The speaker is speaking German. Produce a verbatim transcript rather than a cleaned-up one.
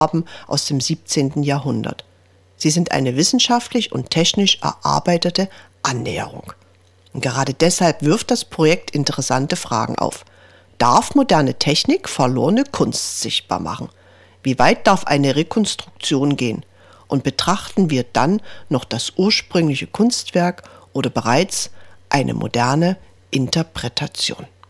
aus dem siebzehnten Jahrhundert. Sie sind eine wissenschaftlich und technisch erarbeitete Annäherung. Und gerade deshalb wirft das Projekt interessante Fragen auf. Darf moderne Technik verlorene Kunst sichtbar machen? Wie weit darf eine Rekonstruktion gehen? Und betrachten wir dann noch das ursprüngliche Kunstwerk oder bereits eine moderne Interpretation?